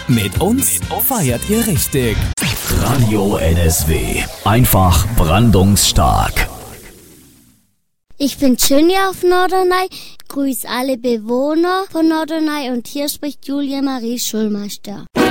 Mit uns feiert ihr richtig. Radio NSW. Einfach brandungsstark. Ich bin Schönja auf Norderney, grüß alle Bewohner von Norderney und hier spricht Julia Marie Schulmeister.